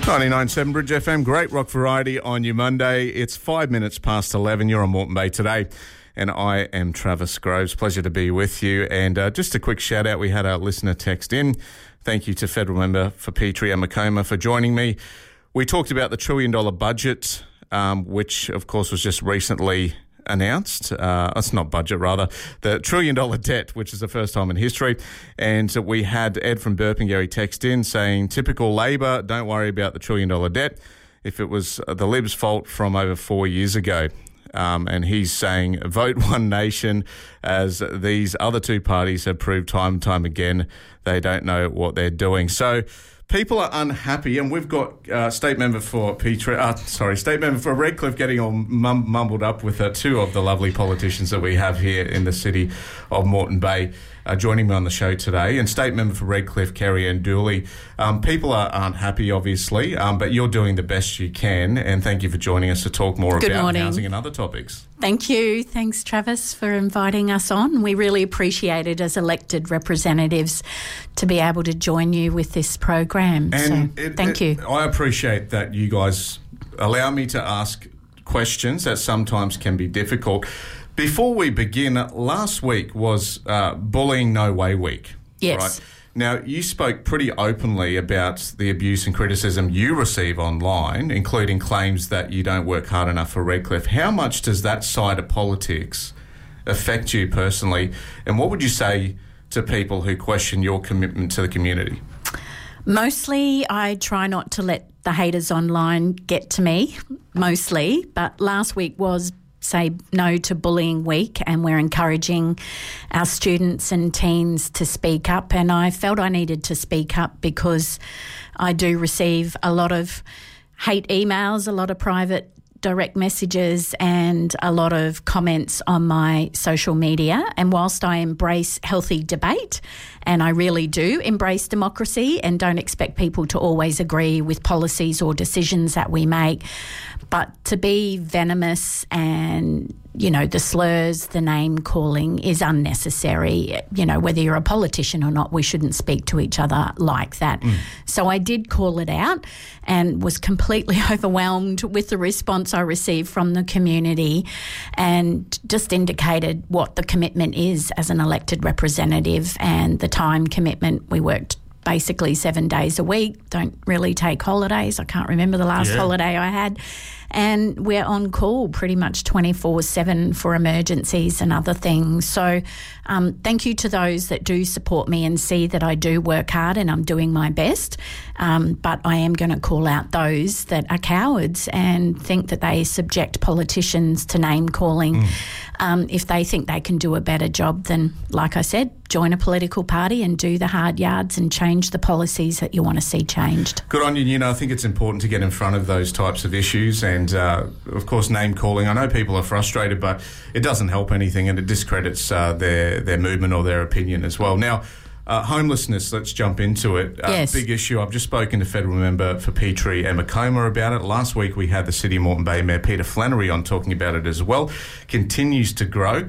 99.7 Bridge FM, great rock variety on your Monday. It's 5 minutes past 11. You're on Moreton Bay today, and I am Travis Groves. Pleasure to be with you. And just a quick shout out, we had a listener text in. Thank you to Federal Member for Petrie and Macoma for joining me. We talked about the $1 trillion budget, which of course was just recently announced. It's not budget, rather. The $1 trillion debt, which is the first time in history. And we had Ed from Burpengary text in saying, typical Labor, don't worry about the $1 trillion debt. If it was the Libs' fault from over 4 years ago. And he's saying, vote One Nation, as these other two parties have proved time and time again they don't know what they're doing. So people are unhappy, and we've got State Member for State Member for Redcliffe getting all mumbled up with two of the lovely politicians that we have here in the city of Moreton Bay joining me on the show today, and State Member for Redcliffe, Kerry-Ann Dooley. People aren't happy, obviously, but you're doing the best you can, and thank you for joining us to talk more about housing and other topics. Thank you. Thanks, Travis, for inviting us on. We really appreciate it as elected representatives to be able to join you with this program. Thank you. I appreciate that you guys allow me to ask questions that sometimes can be difficult. Before we begin, last week was Bullying No Way Week. Yes. Right? Now, you spoke pretty openly about the abuse and criticism you receive online, including claims that you don't work hard enough for Redcliffe. How much does that side of politics affect you personally? And what would you say to people who question your commitment to the community? Mostly, I try not to let the haters online get to me, mostly. But last week was Say No to Bullying Week, and we're encouraging our students and teens to speak up, and I felt I needed to speak up because I do receive a lot of hate emails, a lot of private direct messages, and a lot of comments on my social media. And whilst I embrace healthy debate, and I really do embrace democracy and don't expect people to always agree with policies or decisions that we make, but to be venomous and, you know, the slurs, the name calling is unnecessary. You know, whether you're a politician or not, we shouldn't speak to each other like that. So I did call it out and was completely overwhelmed with the response I received from the community, and just indicated what the commitment is as an elected representative and the time commitment. We worked basically 7 days a week, don't really take holidays. I can't remember the last holiday I had. And we're on call pretty much 24/7 for emergencies and other things. So thank you to those that do support me and see that I do work hard and I'm doing my best. But I am going to call out those that are cowards and think that they subject politicians to name calling. If they think they can do a better job, then, like I said, join a political party and do the hard yards and change the policies that you want to see changed. Good on you. You know, I think it's important to get in front of those types of issues, and of course name calling. I know people are frustrated, but it doesn't help anything, and it discredits their movement or their opinion as well. Now, homelessness, let's jump into it. Yes. Big issue. I've just spoken to Federal Member for Petrie and Macoma about it. Last week we had the City of Moreton Bay Mayor Peter Flannery on talking about it as well. Continues to grow.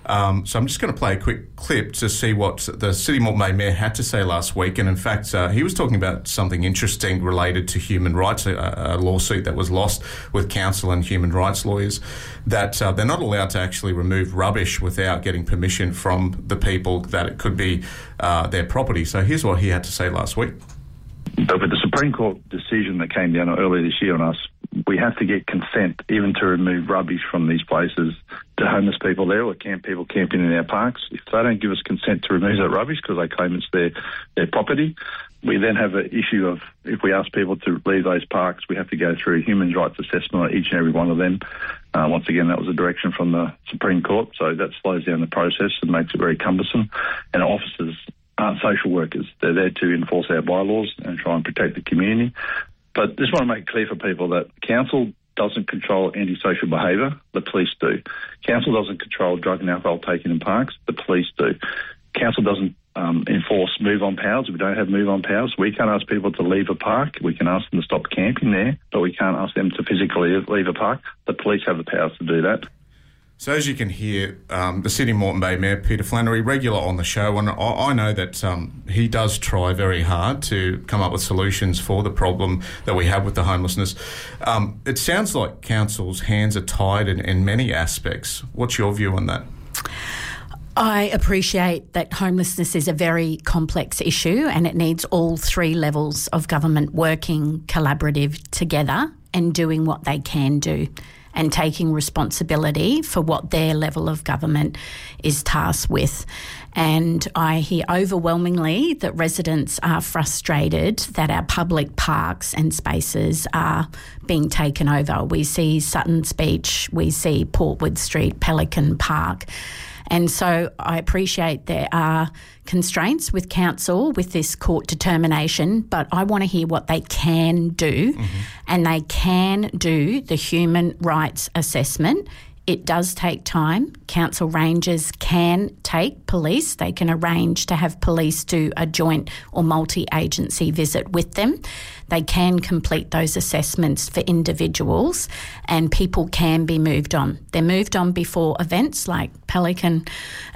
So I'm just going to play a quick clip to see what the City of Moreton Bay Mayor had to say last week. And in fact, he was talking about something interesting related to human rights, a lawsuit that was lost with council and human rights lawyers, that they're not allowed to actually remove rubbish without getting permission from the people that it could be their property. So here's what he had to say last week. But with the Supreme Court decision that came down earlier this year on us, we have to get consent even to remove rubbish from these places to homeless people there or people camping in our parks. If they don't give us consent to remove that rubbish because they claim it's their property, we then have an issue of, if we ask people to leave those parks, we have to go through a human rights assessment on each and every one of them. Once again, that was a direction from the Supreme Court, so that slows down the process and makes it very cumbersome. And officers aren't social workers. They're there to enforce our bylaws and try and protect the community. But just want to make it clear for people that council doesn't control antisocial behaviour, the police do. Council doesn't control drug and alcohol taken in parks, the police do. Council doesn't enforce move-on powers. We don't have move-on powers. We can't ask people to leave a park. We can ask them to stop camping there, but we can't ask them to physically leave a park. The police have the powers to do that. So as you can hear, the City of Moreton Bay Mayor, Peter Flannery, regular on the show, and I know that he does try very hard to come up with solutions for the problem that we have with the homelessness. It sounds like council's hands are tied in many aspects. What's your view on that? I appreciate that homelessness is a very complex issue and it needs all three levels of government working collaborative together and doing what they can do and taking responsibility for what their level of government is tasked with. And I hear overwhelmingly that residents are frustrated that our public parks and spaces are being taken over. We see Sutton's Beach, we see Portwood Street, Pelican Park. And so I appreciate there are constraints with council with this court determination, but I want to hear what they can do. And they can do the human rights assessment. It does take time. Council rangers can take police. They can arrange to have police do a joint or multi-agency visit with them. They can complete those assessments for individuals and people can be moved on. They're moved on before events like Pelican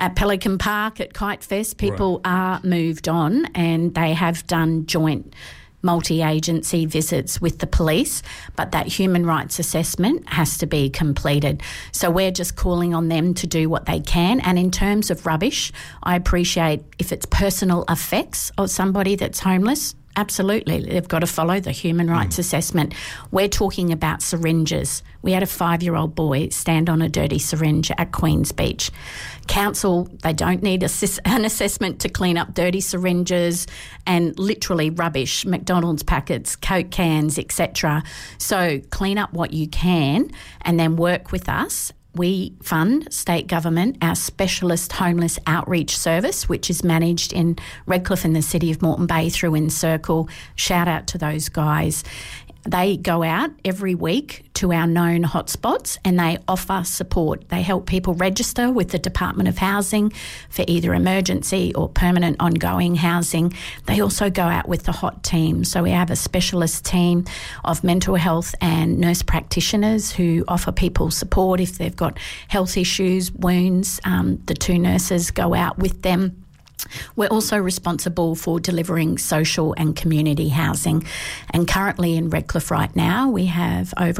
Park at Kite Fest. People are moved on and they have done joint multi-agency visits with the police, but that human rights assessment has to be completed. So we're just calling on them to do what they can. And in terms of rubbish, I appreciate if it's personal effects of somebody that's homeless, absolutely, they've got to follow the human rights assessment. We're talking about syringes. We had a 5-year-old boy stand on a dirty syringe at Queen's Beach. Council, they don't need an assessment to clean up dirty syringes and literally rubbish, McDonald's packets, Coke cans, etc. So clean up what you can and then work with us. We fund, state government, our specialist homeless outreach service, which is managed in Redcliffe and the City of Moreton Bay through Encircle. Shout out to those guys. They go out every week to our known hotspots and they offer support. They help people register with the Department of Housing for either emergency or permanent ongoing housing. They also go out with the HOT team. So we have a specialist team of mental health and nurse practitioners who offer people support if they've got health issues, wounds. The two nurses go out with them. We're also responsible for delivering social and community housing. And currently in Redcliffe right now, we have over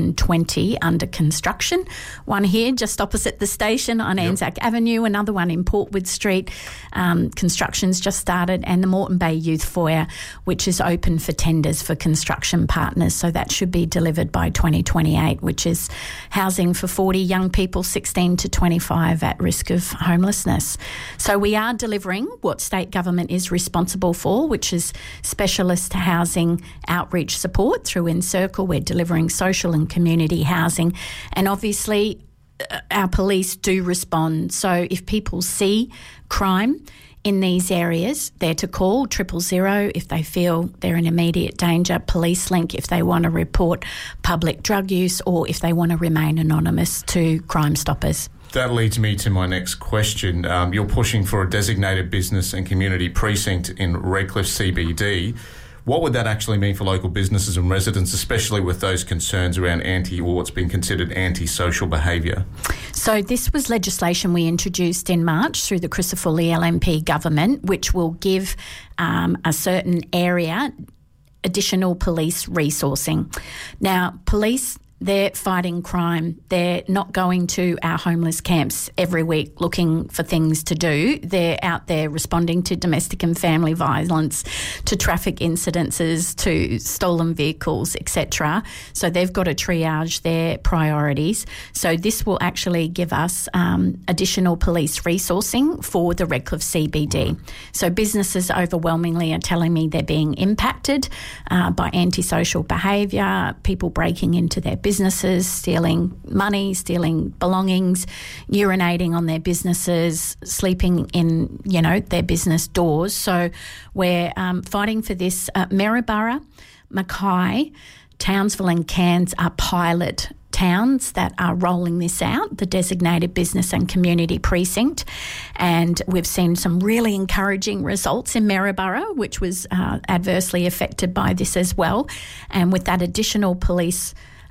120 under construction. One here just opposite the station on Anzac Avenue, another one in Portwood Street. Construction's just started, and the Moreton Bay Youth Foyer, which is open for tenders for construction partners. So that should be delivered by 2028, which is housing for 40 young people, 16 to 25 at risk of homelessness. So we are delivering what state government is responsible for, which is specialist housing outreach support through Encircle. We're delivering social and community housing. And obviously, our police do respond. So if people see crime in these areas, they're to call 000 if they feel they're in immediate danger, Police Link if they want to report public drug use, or if they want to remain anonymous to Crime Stoppers. That leads me to my next question. You're pushing for a designated business and community precinct in Redcliffe CBD. What would that actually mean for local businesses and residents, especially with those concerns around what's been considered antisocial behaviour? So this was legislation we introduced in March through the Crisafulli LNP government, which will give a certain area additional police resourcing. Now, police, they're fighting crime. They're not going to our homeless camps every week looking for things to do. They're out there responding to domestic and family violence, to traffic incidences, to stolen vehicles, etc. So they've got to triage their priorities. So this will actually give us additional police resourcing for the Redcliffe CBD. So businesses overwhelmingly are telling me they're being impacted by antisocial behaviour, people breaking into their businesses, stealing money, stealing belongings, urinating on their businesses, sleeping in, their business doors. So we're fighting for this. Maryborough, Mackay, Townsville and Cairns are pilot towns that are rolling this out, the designated business and community precinct. And we've seen some really encouraging results in Maryborough, which was adversely affected by this as well. And with that additional police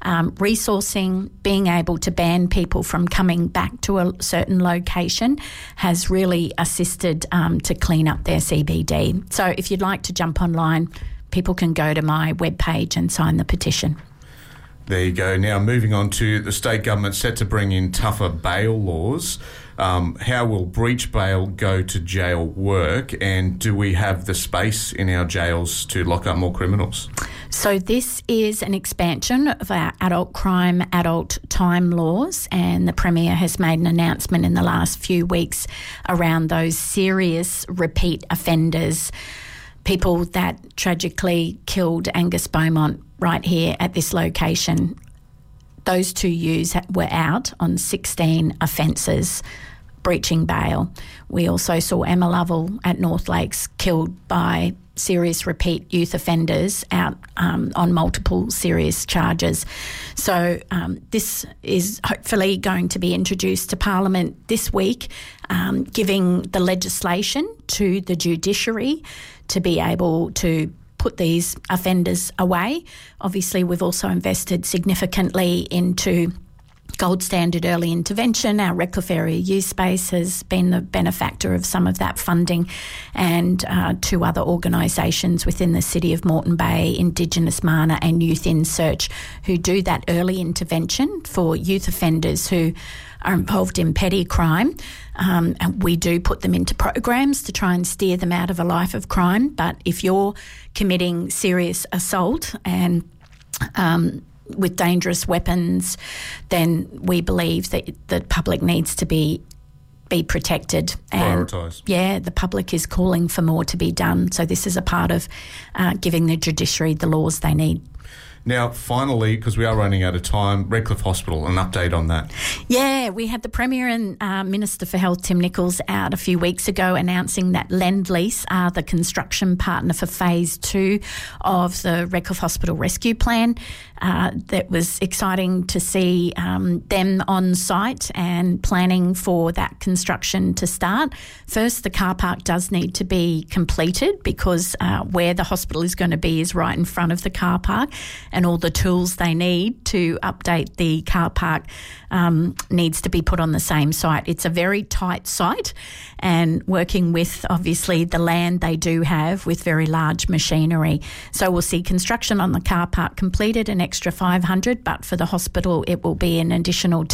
resourcing, being able to ban people from coming back to a certain location has really assisted to clean up their CBD. So if you'd like to jump online, people can go to my webpage and sign the petition. There you go. Now, moving on to the state government set to bring in tougher bail laws. How will breach bail go to jail work, and do we have the space in our jails to lock up more criminals? So this is an expansion of our adult crime, adult time laws, and the Premier has made an announcement in the last few weeks around those serious repeat offenders, people that tragically killed Angus Beaumont right here at this location. Those two youths were out on 16 offences, breaching bail. We also saw Emma Lovell at North Lakes killed by serious repeat youth offenders out on multiple serious charges. So this is hopefully going to be introduced to Parliament this week, giving the legislation to the judiciary to be able to put these offenders away. Obviously, we've also invested significantly into gold standard early intervention. Our Redcliffe Area Youth Space has been the benefactor of some of that funding, and two other organisations within the city of Moreton Bay, Indigenous Mana and Youth in Search, who do that early intervention for youth offenders who are involved in petty crime. And we do put them into programs to try and steer them out of a life of crime. But if you're committing serious assault and with dangerous weapons, then we believe that the public needs to be protected. And prioritised. Yeah, the public is calling for more to be done. So this is a part of giving the judiciary the laws they need. Now, finally, because we are running out of time, Redcliffe Hospital, an update on that. Yeah, we had the Premier and Minister for Health, Tim Nicholls, out a few weeks ago announcing that Lendlease are the construction partner for Phase 2 of the Redcliffe Hospital Rescue Plan. That was exciting to see them on site and planning for that construction to start. First, the car park does need to be completed because where the hospital is going to be is right in front of the car park, and all the tools they need to update the car park needs to be put on the same site. It's a very tight site, and working with, obviously, the land they do have with very large machinery. So we'll see construction on the car park completed, an extra 500, but for the hospital it will be an additional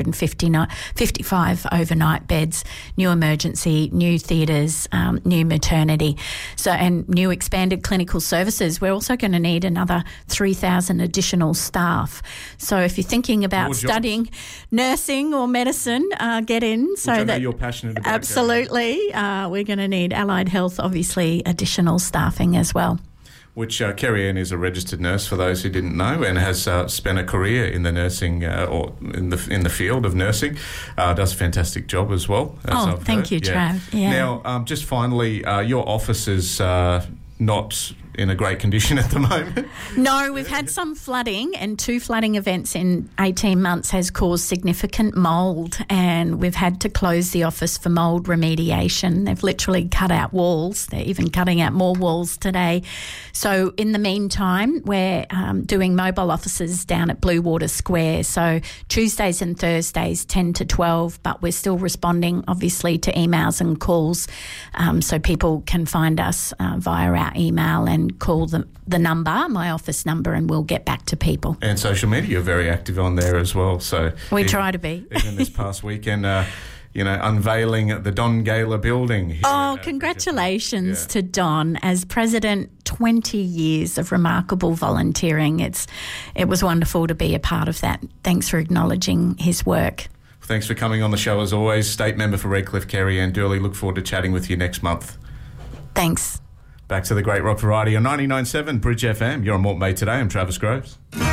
255 overnight beds, new emergency, new theatres, new maternity, so and new expanded clinical services. We're also going to need another 3,000 additional staff. So if you're thinking about studying nursing or medicine, get in. So that you're passionate about. Absolutely. We're going to need allied health, obviously, additional staffing as well. Which Kerry Ann is a registered nurse, for those who didn't know, and has spent a career in the nursing or in the field of nursing. Does a fantastic job as well. Thank you, Trav. Yeah. Now, just finally, your office is not in a great condition at the moment. No, we've had some flooding, and 2 flooding events in 18 months has caused significant mould, and we've had to close the office for mould remediation. They've literally cut out walls. They're even cutting out more walls today. So in the meantime, we're doing mobile offices down at Bluewater Square. So Tuesdays and Thursdays 10 to 12, but we're still responding, obviously, to emails and calls, so people can find us via our email and call the number, my office number, and we'll get back to people. And social media, you're very active on there as well. So we try to be. Even this past weekend, unveiling the Don Gala building. Congratulations to Don as president. 20 years of remarkable volunteering. It was wonderful to be a part of that. Thanks for acknowledging his work. Thanks for coming on the show as always. State member for Redcliffe, Kerry Ann Dooley. Look forward to chatting with you next month. Thanks. Back to the Great Rock Variety on 99.7 Bridge FM. You're on Moreton Bay today. I'm Travis Groves.